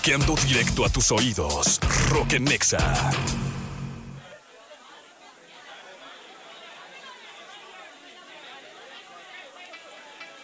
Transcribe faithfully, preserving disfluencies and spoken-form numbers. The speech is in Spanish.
rockeando directo a tus oídos. Rock en Nexa.